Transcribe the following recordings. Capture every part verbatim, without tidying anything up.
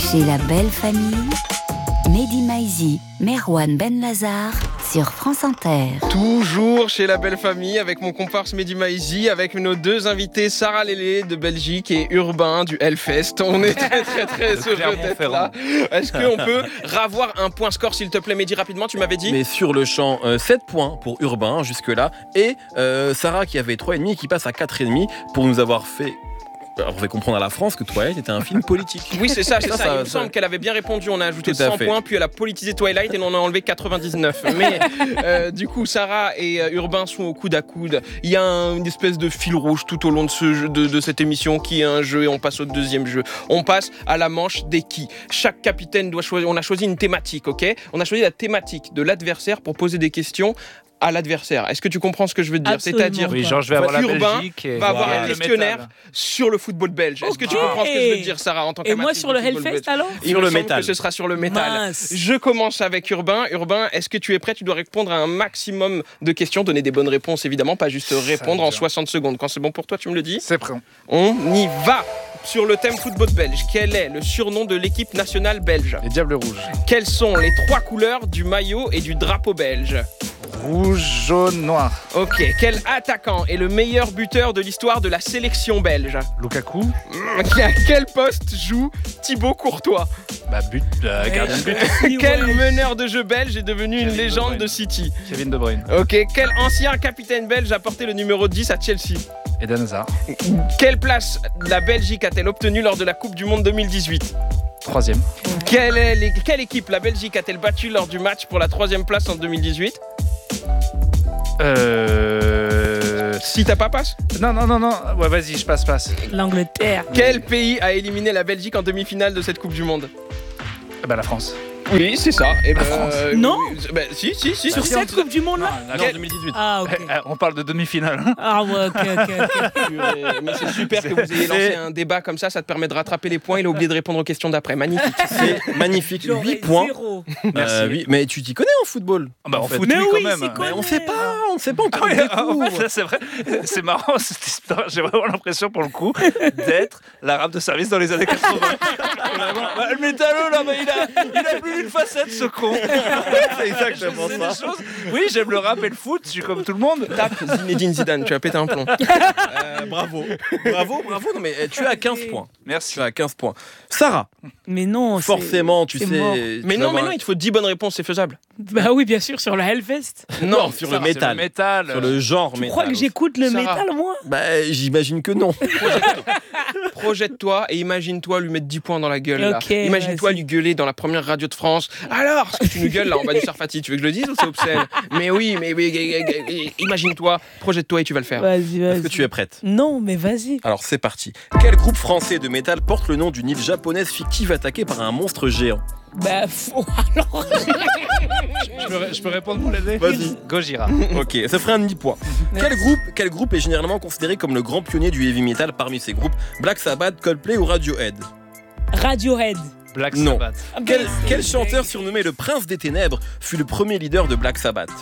Chez la belle famille, Mehdi Maizi, Merwan Benlazar sur France Inter. Toujours chez la belle famille avec mon comparse Mehdi Maizi, avec nos deux invités Sarah Lélé de Belgique et Urbain du Hellfest. On est très très très heureux d'être là. Est-ce qu'on peut ravoir un point score s'il te plaît Mehdi rapidement, tu m'avais dit? Mais sur le champ, euh, sept points pour Urbain jusque là et euh, Sarah qui avait trois virgule cinq qui passe à quatre virgule cinq pour nous avoir fait... Alors, on fait comprendre à la France que Twilight était un film politique. Oui, c'est ça, c'est ça. ça, Il ça me ça... semble qu'elle avait bien répondu. On a ajouté Tout à cent fait. points, puis elle a politisé Twilight et on en a enlevé quatre-vingt-dix-neuf. Mais euh, du coup, Sarah et euh, Urbain sont au coude à coude. Il y a un, une espèce de fil rouge tout au long de, ce jeu, de, de cette émission qui est un jeu et on passe au deuxième jeu. On passe à la manche des qui. Chaque capitaine doit choisir. On a choisi une thématique, ok? On a choisi la thématique de l'adversaire pour poser des questions à l'adversaire. Est-ce que tu comprends ce que je veux te dire? Absolument. C'est-à-dire, oui, genre je vais avoir la Urbain Belgique et va avoir voilà. un questionnaire Le sur le football belge. Est-ce que tu Ok. comprends ce que je veux te dire, Sarah, en tant Et qu'amatrice moi sur le du football Hellfest belge? alors? Il Sur me le semble métal. que ce sera sur le métal. Mince. Je commence avec Urbain. Urbain, est-ce que tu es prêt? Tu dois répondre à un maximum de questions, donner des bonnes réponses évidemment, pas juste répondre en bien. soixante secondes. Quand c'est bon pour toi, tu me le dis? C'est prêt. On y va. Sur le thème football belge, quel est le surnom de l'équipe nationale belge? Les Diables Rouges. Quelles sont les trois couleurs du maillot et du drapeau belge? Rouge, jaune, noir. Ok, quel attaquant est le meilleur buteur de l'histoire de la sélection belge? Lukaku. À quel poste joue Thibaut Courtois? Bah but, euh, gardien de but. Quel meneur de jeu belge est devenu une Kevin De légende Bruyne. de City? Kevin De Bruyne. Ok, quel ancien capitaine belge a porté le numéro dix à Chelsea? Eden Hazard. Quelle place la Belgique a-t-elle obtenue lors de la Coupe du Monde deux mille dix-huit? Troisième. Quelle, est les- quelle équipe la Belgique a-t-elle battue lors du match pour la troisième place en deux mille dix-huit? Euh... Si t'as pas passe. Non, non, non, non. Ouais, vas-y, je passe, passe. L'Angleterre. Quel pays a éliminé la Belgique en demi-finale de cette Coupe du Monde? Bah la France. Oui, c'est ça. Et ben, France. euh, Non. oui, bah, si, si, si. Sur si, cette on- Coupe du Monde là? Non, Quel- deux mille dix-huit. Ah ok. Eh, on parle de demi-finale. Ah ouais, ok, ok, ok. Purée, mais c'est super que vous ayez lancé un débat comme ça, ça te permet de rattraper les points. Il a oublié de répondre aux questions d'après. Magnifique. C'est magnifique, J'aurais huit points. zéro. Merci. Euh, oui, mais tu t'y connais en football? Bah en en fait. foot, Mais oui, oui, quand c'est même. quoi Mais on sait pas, on sait pas, on Ah oui, découvre. en fait, ça, c'est vrai, c'est marrant cette histoire. J'ai vraiment l'impression pour le coup d'être l'arabe de service dans les années quatre-vingts. Vraiment. Bah, le métalleux là, bah, il a, il a plus d'une facette ce con. C'est exactement Je sais ça. des choses. Oui, j'aime le rap et le foot, je suis comme tout le monde. Tape Zinedine Zidane, tu vas péter un plomb. Euh, bravo, bravo, bravo. Non mais euh, tu es à quinze points. Merci. Tu es à quinze points. Sarah, Mais non. c'est- forcément, tu c'est sais. mort. tu Mais vas non, avoir mais non, il te faut dix bonnes réponses, c'est faisable. Bah oui, bien sûr, sur le Hellfest. Non, sur le Sarah, métal. Le métal. Sur le genre Tu métal. crois que j'écoute le Sarah. métal moi? Bah, j'imagine que non. Projette-toi et imagine-toi lui mettre dix points dans la gueule. là. Ok, Imagine-toi vas-y. lui gueuler dans la première radio de France. Alors, ce que tu nous gueules là en bas du Sarfati, tu veux que je le dise ou c'est obscène? Mais oui, mais, mais, mais, mais, imagine-toi, projette-toi et tu vas le faire. Vas-y, vas-y. Est-ce que tu es prête? Non, mais vas-y. Alors c'est parti. Quel groupe français de métal porte le nom d'une île japonaise fictive attaquée par un monstre géant? Bah faut alors. Je peux, je peux répondre pour l'aider? Vas-y. Gojira. Ok, ça ferait un demi-point. Quel groupe, quel groupe est généralement considéré comme le grand pionnier du heavy metal parmi ces groupes? Black Sabbath, Coldplay ou Radiohead? Radiohead. Black Non. Sabbath. Ah, Quel, mais quel c'est- chanteur surnommé le Prince des Ténèbres fut le premier leader de Black Sabbath?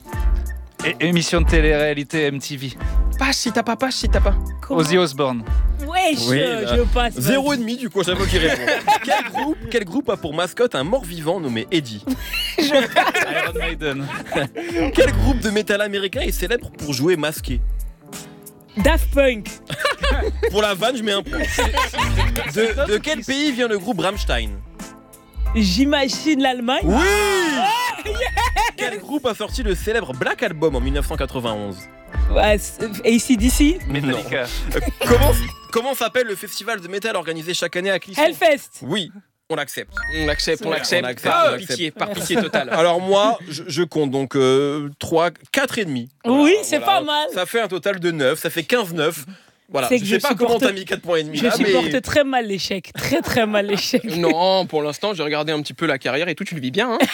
Et émission de télé-réalité M T V. Passe si t'as pas, passe si t'as pas. Comment- Ozzy Osbourne. Wesh, Oui, euh, là. je passe. vas-y. Zéro et demi du coup, j'avoue qu'il répond. quel, groupe, quel groupe a pour mascotte un mort-vivant nommé Eddie? Iron Maiden. Quel groupe de métal américain est célèbre pour jouer masqué? Daft Punk. Pour la vanne, je mets un point. De, de quel pays vient le groupe Rammstein? J'imagine l'Allemagne. Oui. Quel groupe a sorti le célèbre Black Album en dix-neuf cent quatre-vingt-onze? Ouais, c'est- A C D C. Metallica. Comment, comment s'appelle le festival de métal organisé chaque année à Clisson? Hellfest. Oui, on l'accepte. On accepte, on On accepte. accepte, Par on pitié, par pitié totale. Alors moi, je, je compte donc euh, trois, quatre et demi. Oui, c'est pas mal. Ça fait un total de neuf, ça fait quinze neuf. Voilà, C'est je que sais je pas supporte- comment t'as mis quatre points et demi Je là, supporte mais... très mal l'échec. Très très mal l'échec. Non, pour l'instant, j'ai regardé un petit peu la carrière et tout, tu le vis bien. Hein.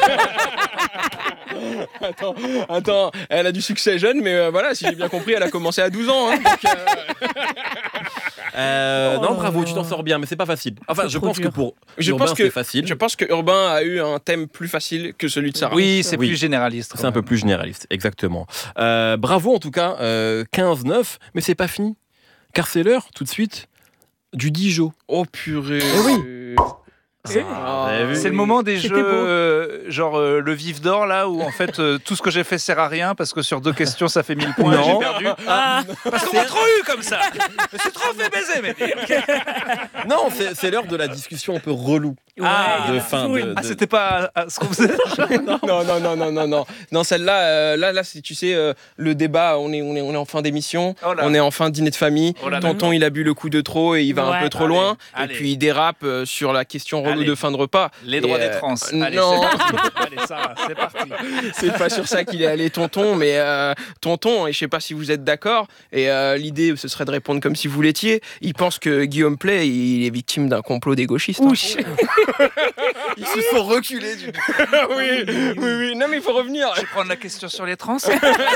attends, attends, elle a du succès jeune, mais euh, voilà, si j'ai bien compris, elle a commencé à douze ans. Hein, donc, euh, Euh, Oh non, là bravo, là. tu t'en sors bien, mais c'est pas facile. Enfin, C'est je trop pense que dur. pour Je Urbain, pense que- c'est facile. je pense que Urbain a eu un thème plus facile que celui de Sarah. Oui, c'est Oui. plus généraliste. C'est un peu plus généraliste, exactement. Euh, bravo en tout cas, euh, quinze neuf, mais c'est pas fini. Car c'est l'heure, tout de suite, du Dijon. Oh purée. Eh oui. C'est Ah, Vous avez vu c'est le moment des C'était jeux, beau. euh, genre euh, le vif d'or, là, où en fait euh, tout ce que j'ai fait sert à rien parce que sur deux questions ça fait mille points et j'ai Non. perdu. Ah, Parce qu'on m'a trop eu comme ça. Je me suis trop fait baiser, mais. Non, c'est c'est l'heure de la discussion un peu relou. Ah, il y en de a fin toujours de- une. Ah, c'était pas à- à ce qu'on faisait. non, non, non, non, non, non. Non, celle-là, euh, là, là, c'est, tu sais, euh, le débat, on est, on est, on est en fin d'émission, Oh là. on est en fin de dîner de famille. Oh là là. Tonton, il a bu le coup de trop et il va Ouais. un peu trop Allez, loin. allez. Et puis il dérape euh, sur la question relou Allez. de fin de repas. Les Et, droits euh, des trans. Allez, non. c'est parti. Allez, ça va, c'est parti. C'est pas sur ça qu'il est allé, tonton, mais euh, tonton, et je sais pas si vous êtes d'accord, et euh, l'idée, ce serait de répondre comme si vous l'étiez. Il pense que Guillaume Play, il est victime d'un complot des gauchistes. hein. ouch. Ils se sont reculés du oui, oui, oui. Non, mais il faut revenir. Je vais prendre la question sur les trans.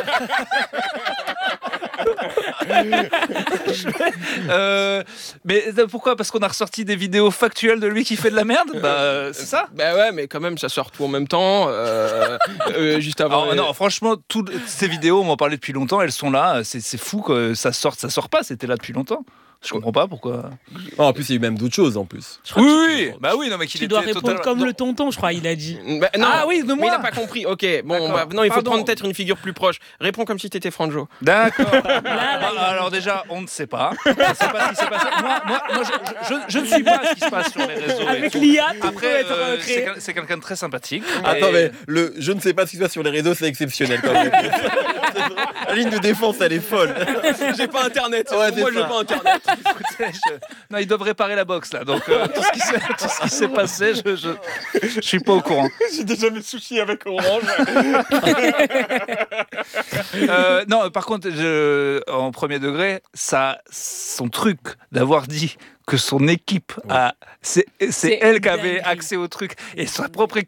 Euh, mais pourquoi? Parce qu'on a ressorti des vidéos factuelles de lui qui fait de la merde. Bah, c'est ça. Bah ouais, mais quand même, ça sort tout en même temps, euh, euh, juste avant. Alors, non, franchement, toutes ces vidéos, on m'en parlait depuis longtemps. Elles sont là. C'est, c'est fou que ça sorte. Ça sort pas. C'était là depuis longtemps. Je comprends pas pourquoi. Oh, en plus, il y a eu même d'autres choses en plus. Je crois Oui, que oui. Bah oui, non, mais qu'il tu était dois répondre totalement- comme non. le tonton, je crois, il a dit. Bah, non, Ah oui, de mais moi. il a pas compris. Ok, bon, D'accord. bah, non, il faut Pardon. prendre peut-être une figure plus proche. Réponds comme si t'étais Franjo. D'accord. là, il- Ah, alors déjà, on ne sait pas. On ne sait pas ce qui s'est passé. Moi, moi, moi je, je- je ne suis pas ce qui se passe sur les réseaux. et Avec tout. l'I A, tout peut Après, être euh, euh, c'est, créé. quel- c'est quelqu'un de très sympathique. Attends, Et- mais le je ne sais pas ce qui se passe sur les réseaux, c'est exceptionnel quand même. La ligne de défense, elle est folle. J'ai pas internet. Ouais, c'est Moi, j'ai ça. pas internet. Écoutez, je- Non, ils doivent réparer la box là. Donc euh, tout, ce qui s'est, tout ce qui s'est passé, je, je, je suis pas au courant. J'ai déjà mes soucis avec Orange. Euh, non, par contre, je, en premier degré, ça, son truc d'avoir dit que son équipe a, c'est, c'est C'est elle qui avait dingue. accès au truc et sa propre équipe